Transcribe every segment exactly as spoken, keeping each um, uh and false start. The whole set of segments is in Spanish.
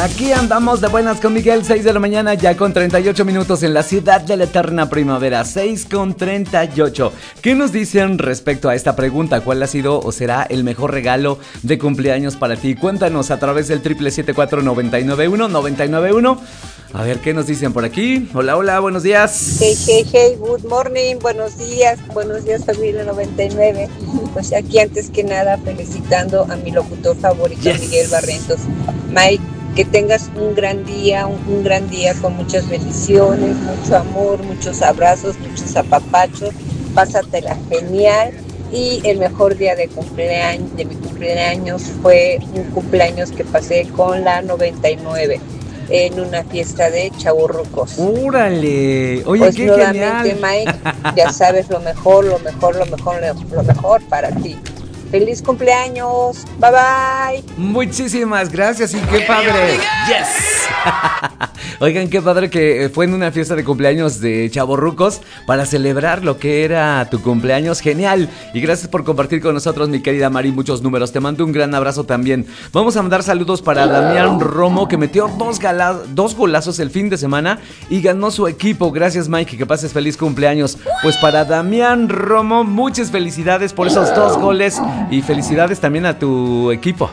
Aquí andamos de buenas con Miguel, seis de la mañana, ya con treinta y ocho minutos en la ciudad de la eterna primavera, seis con treinta y ocho. ¿Qué nos dicen respecto a esta pregunta? ¿Cuál ha sido o será el mejor regalo de cumpleaños para ti? Cuéntanos a través del triple siete cuatro nueve nueve uno nueve nueve uno. A ver, ¿qué nos dicen por aquí? Hola, hola, buenos días. Hey, hey, hey, good morning, buenos días, buenos días familia noventa y nueve. Pues aquí antes que nada felicitando a mi locutor favorito, yes. Miguel Barrientos. Mike, que tengas un gran día, un, un gran día con muchas bendiciones, mucho amor, muchos abrazos, muchos apapachos, pásatela genial. Y el mejor día de cumpleaños, de mi cumpleaños fue un cumpleaños que pasé con la noventa y nueve. En una fiesta de chavorrucos. ¡Órale! Oye, pues qué nuevamente, genial. Mike, ya sabes lo mejor, lo mejor, lo mejor, lo mejor para ti. ¡Feliz cumpleaños! ¡Bye, bye! Muchísimas gracias y qué padre. ¡Yes! Oigan, qué padre que fue en una fiesta de cumpleaños de chavorrucos para celebrar lo que era tu cumpleaños. Genial. Y gracias por compartir con nosotros, mi querida Mari, muchos números. Te mando un gran abrazo también. Vamos a mandar saludos para Damián Romo, que metió dos, gala- dos golazos el fin de semana y ganó su equipo. Gracias, Mike, que pases feliz cumpleaños. Pues para Damián Romo, muchas felicidades por esos dos goles. Y felicidades también a tu equipo.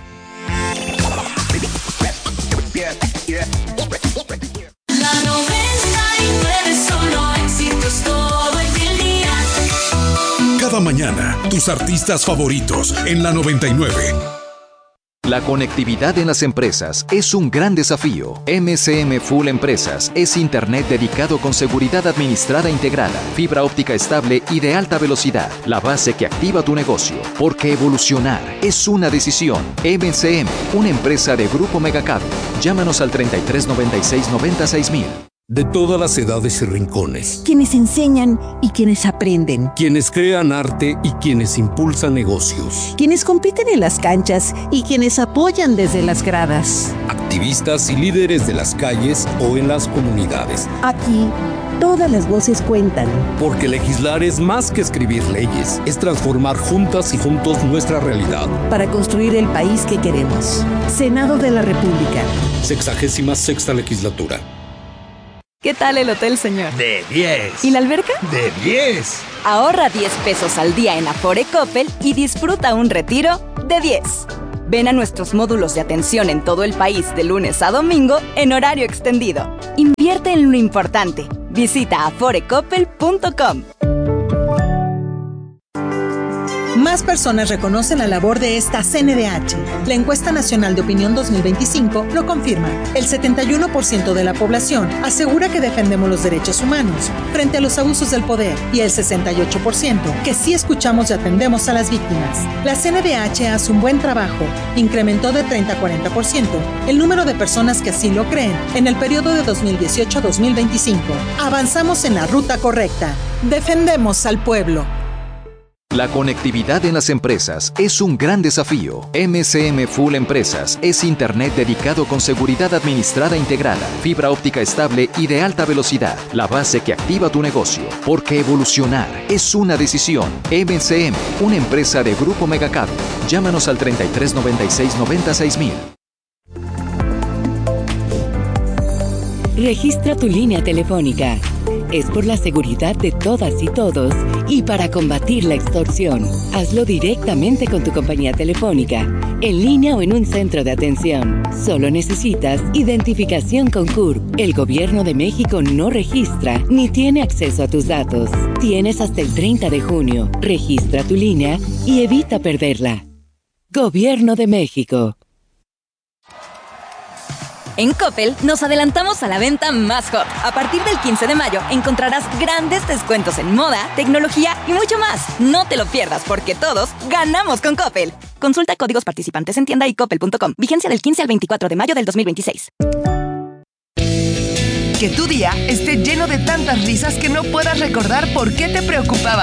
La noventa y nueve solo éxitos todo el día. Cada mañana, tus artistas favoritos en la noventa y nueve. La conectividad en las empresas es un gran desafío. M C M Full Empresas es internet dedicado con seguridad administrada integrada, fibra óptica estable y de alta velocidad. La base que activa tu negocio. Porque evolucionar es una decisión. M C M, una empresa de Grupo Megacable. Llámanos al treinta y tres noventa y seis noventa y seis mil. De todas las edades y rincones. Quienes enseñan y quienes aprenden. Quienes crean arte y quienes impulsan negocios. Quienes compiten en las canchas y quienes apoyan desde las gradas. Activistas y líderes de las calles o en las comunidades. Aquí, todas las voces cuentan. Porque legislar es más que escribir leyes. Es transformar juntas y juntos nuestra realidad. Para construir el país que queremos. Senado de la República. Sexagésima sexta legislatura. ¿Qué tal el hotel, señor? De diez. ¿Y la alberca? De diez. Ahorra diez pesos al día en Afore Coppel y disfruta un retiro de diez. Ven a nuestros módulos de atención en todo el país de lunes a domingo en horario extendido. Invierte en lo importante. Visita afore coppel punto com. Más personas reconocen la labor de esta C N D H. La encuesta nacional de opinión dos mil veinticinco lo confirma. El setenta y uno por ciento de la población asegura que defendemos los derechos humanos frente a los abusos del poder y el sesenta y ocho por ciento que sí escuchamos y atendemos a las víctimas. La C N D H hace un buen trabajo. Incrementó de treinta a cuarenta por ciento el número de personas que así lo creen en el periodo de dos mil dieciocho a dos mil veinticinco. Avanzamos en la ruta correcta. Defendemos al pueblo. La conectividad en las empresas es un gran desafío. M C M Full Empresas es internet dedicado con seguridad administrada integrada, fibra óptica estable y de alta velocidad. La base que activa tu negocio. Porque evolucionar es una decisión. M C M, una empresa de Grupo Megacable. Llámanos al treinta y tres noventa y seis noventa y seis mil. Registra tu línea telefónica. Es por la seguridad de todas y todos y para combatir la extorsión. Hazlo directamente con tu compañía telefónica, en línea o en un centro de atención. Solo necesitas identificación con C U R P. El Gobierno de México no registra ni tiene acceso a tus datos. Tienes hasta el treinta de junio. Registra tu línea y evita perderla. Gobierno de México. En Coppel nos adelantamos a la venta más hot. A partir del quince de mayo encontrarás grandes descuentos en moda, tecnología y mucho más. No te lo pierdas porque todos ganamos con Coppel. Consulta códigos participantes en tienda y coppel punto com. Vigencia del quince al veinticuatro de mayo del dos mil veintiséis. Que tu día esté lleno de tantas risas que no puedas recordar por qué te preocupaba.